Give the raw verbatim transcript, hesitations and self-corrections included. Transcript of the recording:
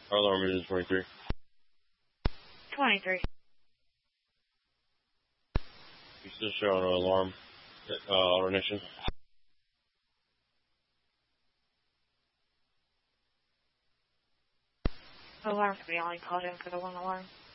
Our alarm is twenty-three. twenty-three. You still showing an alarm, uh, auto-ignition? The alarm to be only called in for the one alarm.